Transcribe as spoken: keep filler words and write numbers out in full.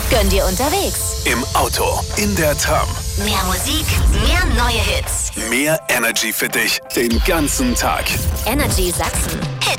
Gönn dir unterwegs. Im Auto, in der Tram. Mehr Musik, mehr neue Hits. Mehr Energy für dich den ganzen Tag. Energy Sachsen. Hit